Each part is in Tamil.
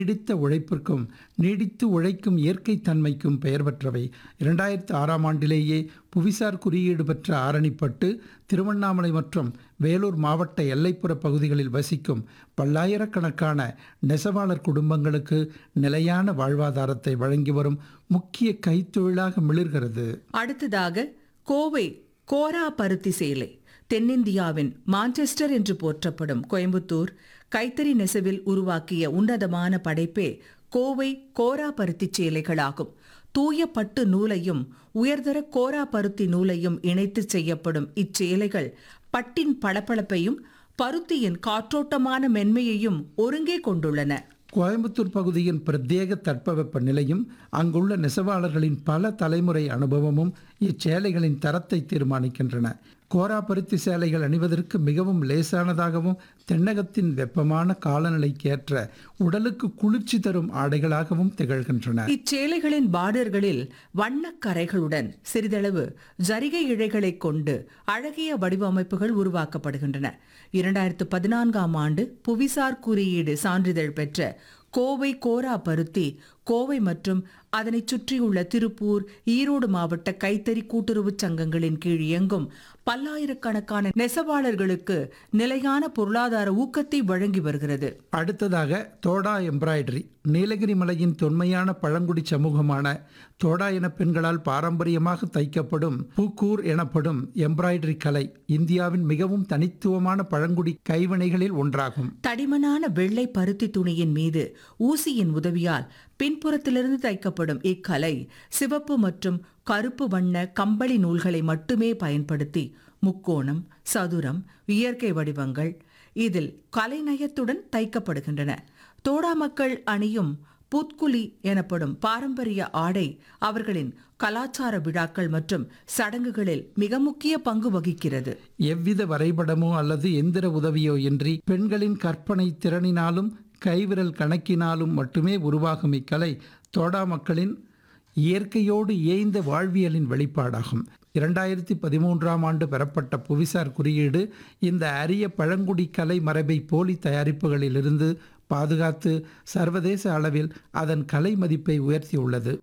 நீடித்த உழைப்பிற்கும் நீடித்து உழைக்கும் இயற்கை தன்மைக்கும் பெயர் பெற்றவை. 2006ஆம் ஆண்டிலேயே புவிசார் குறியீடு பெற்ற ஆரணிப்பட்டு திருவண்ணாமலை மற்றும் வேலூர் மாவட்ட எல்லைப்புற பகுதிகளில் வசிக்கும் பல்லாயிரக்கணக்கான நெசவாளர் குடும்பங்களுக்கு நிலையான வாழ்வாதாரத்தை வழங்கி வரும் முக்கிய கைத்தொழிலாக மிளிர்கிறது. அடுத்ததாக கோவை கோரா பருத்தி சேலை. தென்னிந்தியாவின் மான்செஸ்டர் என்று போற்றப்படும் கோயம்புத்தூர் கைத்தறி நெசவில் உருவாக்கிய உன்னதமான படைப்பே கோவை கோரா பருத்தி சேலைகளாகும். தூய பட்டு நூலையும் உயர்தர கோரா பருத்தி நூலையும் இணைத்து செய்யப்படும் இச்சேலைகள் பட்டின் பளபளப்பையும் பருத்தியின் காற்றோட்டமான மென்மையையும் ஒருங்கே கொண்டுள்ளன. கோயம்புத்தூர் பகுதியின் பிரத்யேக தட்பவெப்ப நிலையும் அங்குள்ள நெசவாளர்களின் பல தலைமுறை அனுபவமும் இச்சேலைகளின் தரத்தை தீர்மானிக்கின்றன. கோரா பருத்தி சேலைகள் அணிவதற்கு மிகவும் லேசானதாகவும் தென்னகத்தின் வெப்பமான காலநிலைக்கு ஏற்ற உடலுக்கு குளிர்ச்சி தரும் ஆடைகளாகவும் திகழ்கின்றன. இச்சேலைகளின் பார்டர்களில் வண்ணக்கரைகளுடன் சிறிதளவு ஜரிகை இழைகளை கொண்டு அழகிய வடிவமைப்புகள் உருவாக்கப்படுகின்றன. 2014ஆம் ஆண்டு புவிசார் குறியீடு சான்றிதழ் பெற்ற கோவை கோரா பருத்தி கோவை மற்றும் அதனை சுற்றியுள்ள திருப்பூர், ஈரோடு மாவட்ட கைத்தறி கூட்டுறவு சங்கங்களின் கீழ் இயங்கும் பல்லாயிரக்கணக்கான நெசவாளர்களுக்கு நிலையான பொருளாதார ஊக்கத்தை வழங்கி வருகிறது. அடுத்ததாக தோடா எம்ப்ராய்டரி. நீலகிரி மலையின் தொன்மையான பழங்குடி சமூகமான தோடா இன பெண்களால் பாரம்பரியமாக தைக்கப்படும் பூக்கூர் எனப்படும் எம்ப்ராய்டரி கலை இந்தியாவின் மிகவும் தனித்துவமான பழங்குடி கைவினைகளில் ஒன்றாகும். தடிமனான வெள்ளை பருத்தி துணியின் மீது ஊசியின் உதவியால் பின்புறத்திலிருந்து தைக்கப்படும் இக்கலை சிவப்பு மற்றும் கருப்பு வண்ண கம்பளி நூல்களை மட்டுமே பயன்படுத்தி முக்கோணம், சதுரம், இயற்கை வடிவங்கள் இதில் கலைநயத்துடன் தைக்கப்படுகின்றன. தோடா மக்கள் அணியும் பூத்குலி எனப்படும் பாரம்பரிய ஆடை அவர்களின் கலாச்சார விழாக்கள் மற்றும் சடங்குகளில் மிக முக்கிய பங்கு வகிக்கிறது. எவ்வித வரைபடமோ அல்லது எந்திர உதவியோ இன்றி பெண்களின் கற்பனை திறனினாலும் கைவிரல் கணக்கினாலும் மட்டுமே உருவாகும் இக்கலை தோடா மக்களின் இயற்கையோடு இயைந்த வாழ்வியலின் வெளிப்பாடாகும். 2013ஆம் ஆண்டு பெறப்பட்ட புவிசார் குறியீடு இந்த அரிய பழங்குடி கலை மரபை போலி தயாரிப்புகளிலிருந்து பாதுகாத்து சர்வதேச அளவில் அதன் கலை மதிப்பை உயர்த்தியுள்ளது.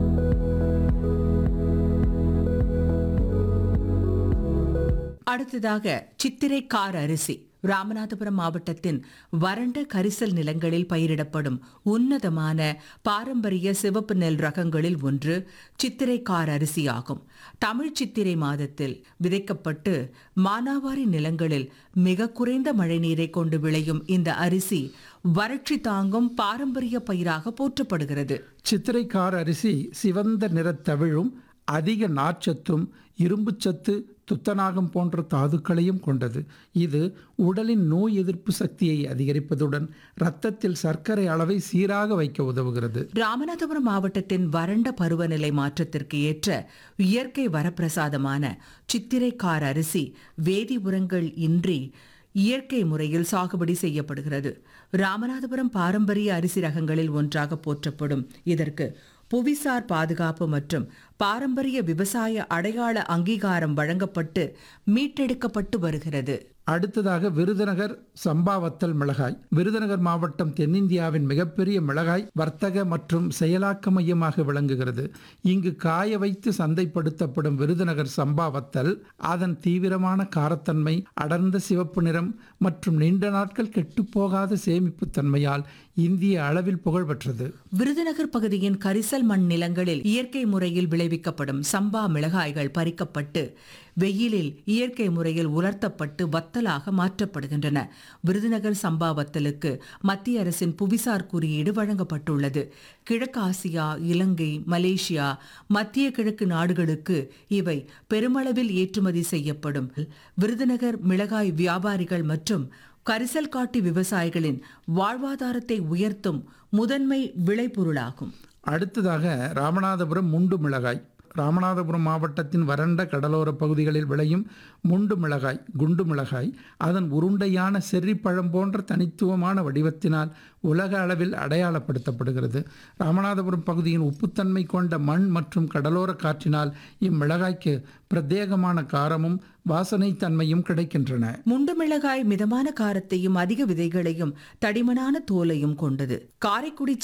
அடுத்ததாக சித்திரை கார் அரிசி. ராமநாதபுரம் மாவட்டத்தின் வறண்ட கரிசல் நிலங்களில் பயிரிடப்படும் உன்னதமான பாரம்பரிய சிவப்பு நெல் ரகங்களில் ஒன்று சித்திரை கார் அரிசி ஆகும். தமிழ் சித்திரை மாதத்தில் விதைக்கப்பட்டு மானாவாரி நிலங்களில் மிக குறைந்த மழைநீரை கொண்டு விளையும் இந்த அரிசி வறட்சி தாங்கும் பாரம்பரிய பயிராக போற்றப்படுகிறது. சித்திரை கார் அரிசி சிவந்த நிறத்தவிழும் அதிக நார்ச்சத்தும் இரும்புச்சத்து, துத்தநாகம் போன்ற தாதுக்களையும் கொண்டது. இது உடலின் நோய் எதிர்ப்பு சக்தியை அதிகரிப்பதுடன் இரத்தத்தில் சர்க்கரை அளவை சீராக வைக்க உதவுகிறது. ராமநாதபுரம் மாவட்டத்தின் வறண்ட பருவநிலை மாற்றத்திற்கு ஏற்ற இயற்கை வரப்பிரசாதமான சித்திரை கார் அரிசி வேதி உரங்கள் இன்றி இயற்கை முறையில் சாகுபடி செய்யப்படுகிறது. ராமநாதபுரம் பாரம்பரிய அரிசி ரகங்களில் ஒன்றாக போற்றப்படும் இதற்கு புவிசார் பாதுகாப்பு மற்றும் பாரம்பரிய விவசாய அடையாள அங்கீகாரம் வழங்கப்பட்டு மீட்டெடுக்கப்பட்டு வருகிறது. அடுத்ததாக விருதுநகர் சம்பாவத்தல் மிளகாய். விருதுநகர் மாவட்டம் தென்னிந்தியாவின் மிகப்பெரிய மிளகாய் வர்த்தக மற்றும் செயலாக்க மையமாக விளங்குகிறது. இங்கு காய வைத்து சந்தைப்படுத்தப்படும் விருதுநகர் சம்பாவத்தல் அதன் தீவிரமான காரத்தன்மை, அடர்ந்த சிவப்பு நிறம் மற்றும் நீண்ட நாட்கள் கெட்டுப்போகாத சேமிப்பு தன்மையால் இந்திய அளவில் புகழ் பெற்றது. விருதுநகர் பகுதியின் கரிசல் மண் நிலங்களில் இயற்கை முறையில் விளைவிக்கப்படும் சம்பா மிளகாய்கள் பறிக்கப்பட்டு வெயிலில் இயற்கை முறையில் உலர்த்தப்பட்டு வத்தலாக மாற்றப்படுகின்றன. விருதுநகர் சம்பா வத்தலுக்கு மத்திய அரசின் புவிசார் குறியீடு வழங்கப்பட்டுள்ளது. கிழக்கு ஆசியா, இலங்கை, மலேசியா, மத்திய கிழக்கு நாடுகளுக்கு இவை பெருமளவில் ஏற்றுமதி செய்யப்படும். விருதுநகர் மிளகாய் வியாபாரிகள் மற்றும் கரிசல் காட்டி விவசாயிகளின் வாழ்வாதாரத்தை உயர்த்தும் முதன்மை விளைபொருளாகும். அடுத்ததாக ராமநாதபுரம் முண்டு மிளகாய். ராமநாதபுரம் மாவட்டத்தின் வறண்ட கடலோர பகுதிகளில் விளையும் முண்டு மிளகாய், குண்டு மிளகாய் அதன் உருண்டையான செர்ரிப்பழம் போன்ற தனித்துவமான வடிவத்தினால் உலக அளவில் அடையாளப்படுத்தப்படுகிறது. ராமநாதபுரம் பகுதியின் உப்புத்தன்மை கொண்ட மண் மற்றும் கடலோர காற்றினால் இம்மிளகாய்க்கு பிரத்யேகமான காரமும் வாசனை தன்மையும் கிடைக்கின்றன. முண்டு மிளகாய் மிதமான காரத்தையும் அதிக விதைகளையும் தடிமனான தோலையும் கொண்டது. காரைக்குடி